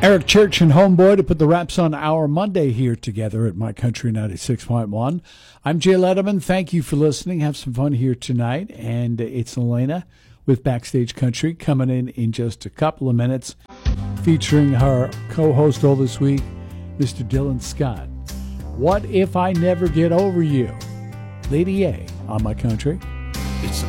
Eric Church and Homeboy to put the wraps on our Monday here together at My Country 96.1. I'm Jay Letterman. Thank you for listening. Have some fun here tonight. And it's Elena with Backstage Country coming in just a couple of minutes, featuring her co-host all this week, Mr. Dylan Scott. What If I Never Get Over You? Lady A on My Country. It's